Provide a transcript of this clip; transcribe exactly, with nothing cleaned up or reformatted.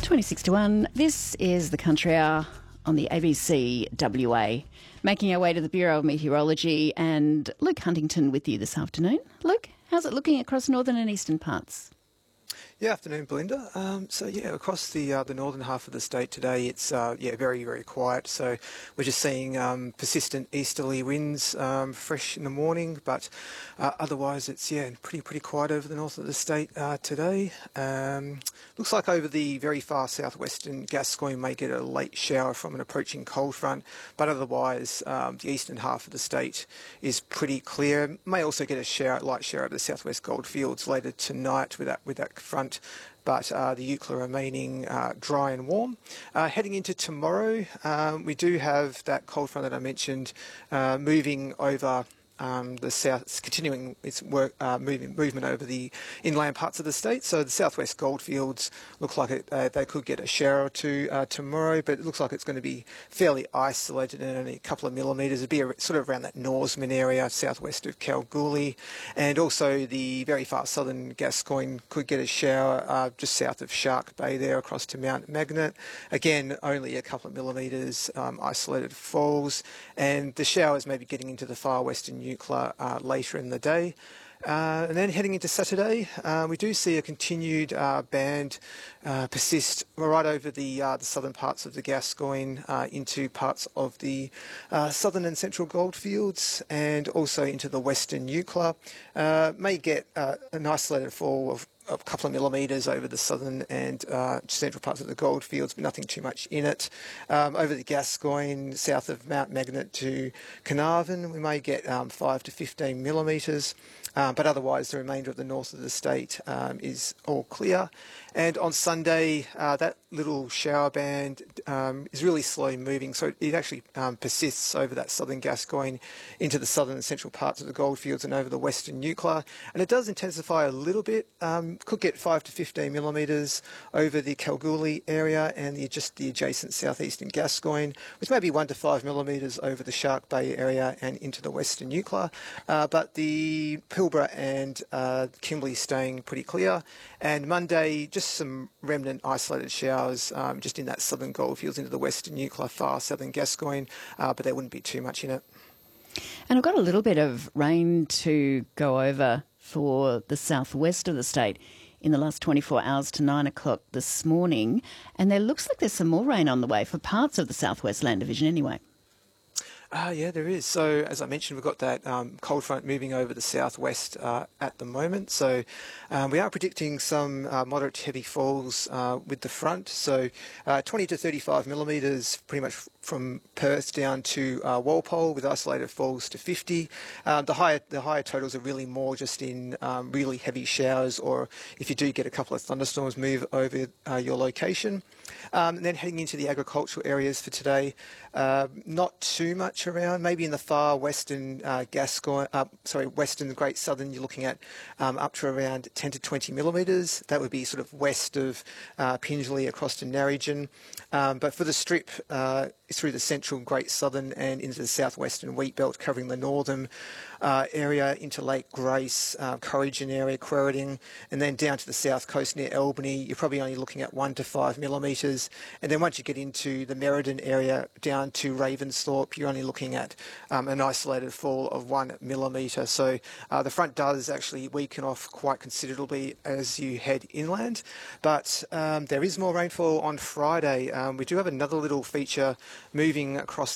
twenty-six to one, this is the Country Hour on the A B C W A. Making our way to the Bureau of Meteorology, and Luke Huntington with you this afternoon. Luke, how's it looking across northern and eastern parts? Yeah, afternoon, Belinda. Um, so yeah, across the uh, the northern half of the state today, it's uh, yeah very very quiet. So we're just seeing um, persistent easterly winds, um, fresh in the morning, but uh, otherwise it's yeah pretty pretty quiet over the north of the state uh, today. Um, looks like over the very far southwestern Gascoyne may get a late shower from an approaching cold front, but otherwise um, the eastern half of the state is pretty clear. May also get a shower, light shower over the southwest Goldfields later tonight with that with that front. But uh, the Eucla remaining uh, dry and warm. Uh, heading into tomorrow, um, we do have that cold front that I mentioned uh, moving over um, the south, it's continuing its work, uh, moving, movement over the inland parts of the state. So the southwest Goldfields looks like it, uh, they could get a shower or two uh, tomorrow, but it looks like it's going to be fairly isolated and only a couple of millimetres. It'd be a, sort of around that Norseman area, southwest of Kalgoorlie, and also the very far southern Gascoyne could get a shower uh, just south of Shark Bay there across to Mount Magnet. Again, only a couple of millimetres, um, isolated falls, and the showers may be getting into the far western Eucla uh, later in the day. Uh, and then heading into Saturday, uh, we do see a continued uh, band uh, persist right over the uh, the southern parts of the Gascoyne uh, into parts of the uh, southern and central Goldfields, and also into the western Eucla. Uh, may get uh, an isolated fall of a couple of millimetres over the southern and uh, central parts of the Goldfields, but nothing too much in it. Um, over the Gascoyne, south of Mount Magnet to Carnarvon, we may get um, five to fifteen millimetres, um, but otherwise the remainder of the north of the state um, is all clear. And on Sunday, uh, that little shower band um, is really slow moving, so it actually um, persists over that southern Gascoyne into the southern and central parts of the Goldfields and over the western Eucla. And it does intensify a little bit. Um, could get five to fifteen millimetres over the Kalgoorlie area and the, just the adjacent southeastern Gascoyne, with maybe one to five millimetres over the Shark Bay area and into the western Eucla. Uh, but the Pilbara and uh, Kimberley staying pretty clear. And Monday, just some remnant isolated showers um, just in that southern Goldfields into the western Eucla, far southern Gascoyne, uh, but there wouldn't be too much in it. And I've got a little bit of rain to go over for the southwest of the state in the last twenty-four hours to nine o'clock this morning. And there looks like there's some more rain on the way for parts of the southwest land division anyway. Ah, yeah, there is. So, as I mentioned, we've got that um, cold front moving over the southwest uh, at the moment. So, um, we are predicting some uh, moderate to heavy falls uh, with the front. So, uh, twenty to thirty-five millimetres pretty much from Perth down to uh, Walpole, with isolated falls to fifty. Um, the higher the higher totals are really more just in um, really heavy showers, or if you do get a couple of thunderstorms move over uh, your location. Um, and then heading into the agricultural areas for today, uh, not too much around. Maybe in the far western uh, Gascoyne, uh, sorry, western Great Southern, you're looking at um, up to around ten to twenty millimetres. That would be sort of west of uh, Pingelly across to Narrogin. Um, but for the strip, uh, through the central Great Southern and into the southwestern wheat belt, covering the northern uh, area into Lake Grace, uh, Corrigin area, Quairading, and then down to the south coast near Albany, you're probably only looking at one to five millimetres. And then once you get into the Merredin area down to Ravensthorpe, you're only looking at um, an isolated fall of one millimetre. So uh, the front does actually weaken off quite considerably as you head inland. But um, there is more rainfall on Friday. Um, we do have another little feature moving across